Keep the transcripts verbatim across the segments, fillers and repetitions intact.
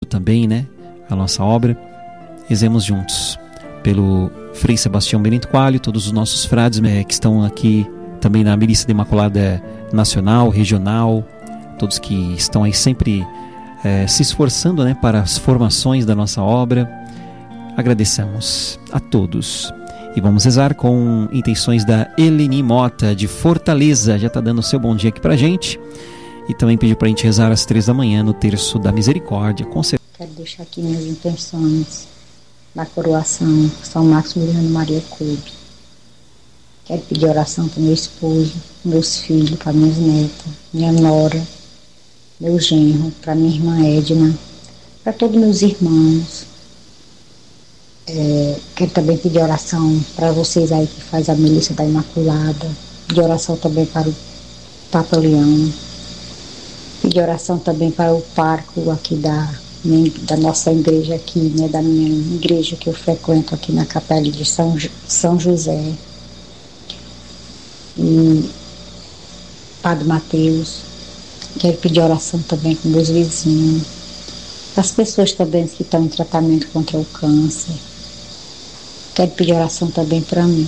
também, né, a nossa obra. Rezemos juntos pelo Frei Sebastião Bento Coelho, todos os nossos frades é, que estão aqui também na Milícia da Imaculada Nacional, Regional, todos que estão aí sempre é, se esforçando, né, para as formações da nossa obra. Agradecemos a todos. E vamos rezar com intenções da Eleni Mota, de Fortaleza. Já está dando o seu bom dia aqui pra gente. E também pediu para a gente rezar às três da manhã no Terço da Misericórdia. Com certeza. Quero deixar aqui minhas intenções na coroação São Maximiliano Maria Kolbe. Quero pedir oração para meu esposo, meus filhos, para minhas netas, minha nora, meu genro, para minha irmã Edna, para todos meus irmãos. É, quero também pedir oração para vocês aí que faz a Milícia da Imaculada. Pedir oração também para o Papa Leão. Pedir oração também para o parco aqui da, da nossa igreja aqui, né, da minha igreja que eu frequento aqui na Capela de São, São José. E Padre Mateus. Quero pedir oração também com meus vizinhos, as pessoas também que estão em tratamento contra o câncer. Quero pedir oração também para mim.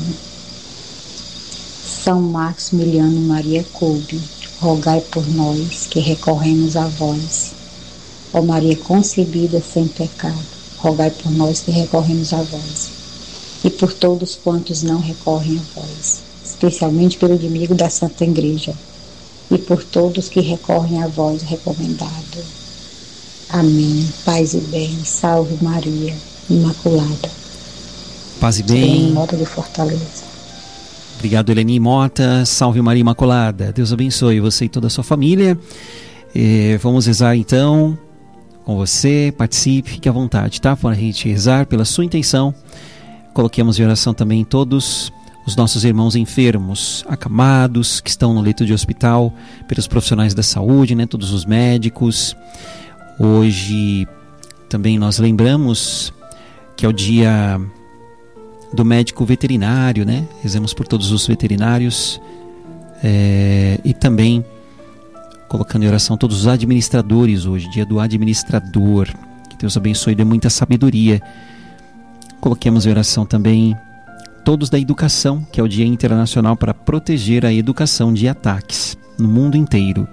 São Maximiliano Maria Kolbe, rogai por nós que recorremos a vós. Ó Maria concebida sem pecado, rogai por nós que recorremos a vós. E por todos quantos não recorrem a vós, especialmente pelo inimigo da Santa Igreja, e por todos que recorrem a vós, recomendado. Amém. Paz e bem. Salve Maria Imaculada. Paz e bem. Eleni Mota de Fortaleza. Obrigado, Eleni Mota. Salve Maria Imaculada. Deus abençoe você e toda a sua família. E vamos rezar então com você. Participe, fique à vontade, tá? Para a gente rezar pela sua intenção. Coloquemos em oração também todos os nossos irmãos enfermos, acamados, que estão no leito de hospital, pelos profissionais da saúde, né? Todos os médicos. Hoje também nós lembramos que é o dia do médico veterinário, né? Rezemos por todos os veterinários é, e também colocando em oração todos os administradores hoje, dia do administrador. Que Deus abençoe e dê muita sabedoria. Coloquemos em oração também todos da educação, que é o Dia Internacional para proteger a educação de ataques no mundo inteiro.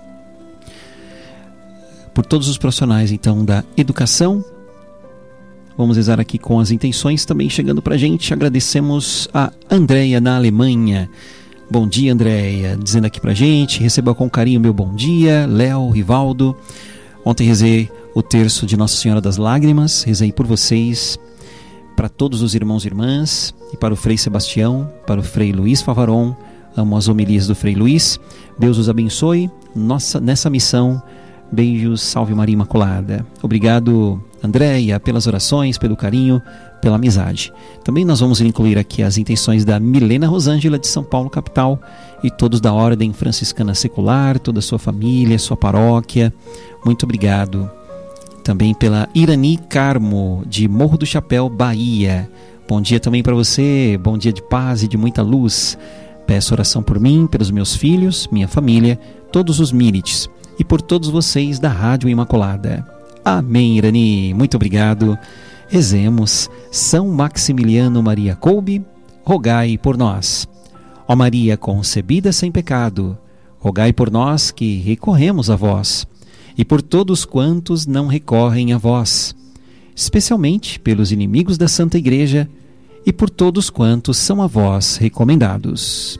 Por todos os profissionais, então, da educação. Vamos rezar aqui com as intenções também chegando para a gente. Agradecemos a Andréia na Alemanha. Bom dia, Andréia, dizendo aqui para a gente. Receba com carinho meu bom dia. Léo, Rivaldo. Ontem rezei o terço de Nossa Senhora das Lágrimas. Rezei por vocês, para todos os irmãos e irmãs, e para o Frei Sebastião, para o Frei Luiz Favaron. Amo as homilias do Frei Luiz. Deus os abençoe nossa, nessa missão. Beijos, salve Maria Imaculada. Obrigado, Andréia, pelas orações, pelo carinho, pela amizade. Também nós vamos incluir aqui as intenções da Milena Rosângela de São Paulo, capital, e todos da Ordem Franciscana Secular, toda a sua família, sua paróquia. Muito obrigado. Também pela Irani Carmo, de Morro do Chapéu, Bahia. Bom dia também para você, bom dia de paz e de muita luz. Peço oração por mim, pelos meus filhos, minha família, todos os Mírites e por todos vocês da Rádio Imaculada. Amém, Irani. Muito obrigado. Rezemos. São Maximiliano Maria Kolbe, rogai por nós. Ó Maria concebida sem pecado, rogai por nós que recorremos a vós, e por todos quantos não recorrem a vós, especialmente pelos inimigos da Santa Igreja e por todos quantos são a vós recomendados.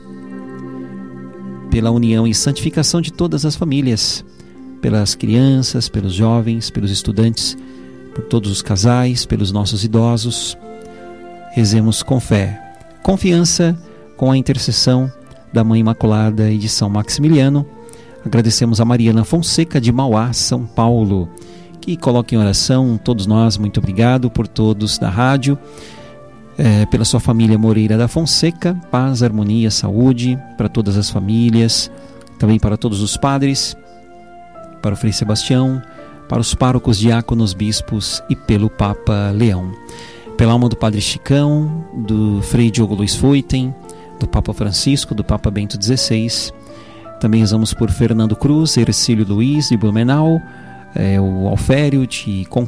Pela união e santificação de todas as famílias, pelas crianças, pelos jovens, pelos estudantes, por todos os casais, pelos nossos idosos, rezemos com fé, confiança, com a intercessão da Mãe Imaculada e de São Maximiliano. Agradecemos a Mariana Fonseca de Mauá, São Paulo, que coloca em oração todos nós. Muito obrigado por todos da rádio, é, pela sua família Moreira da Fonseca, paz, harmonia, saúde para todas as famílias, também para todos os padres, para o Frei Sebastião, para os párocos, diáconos, bispos e pelo Papa Leão. Pela alma do Padre Chicão, do Frei Diogo Luiz Foitem, do Papa Francisco, do Papa Bento dezesseis. Também rezamos por Fernando Cruz, Ercílio Luiz de Blumenau, é, o Alfério de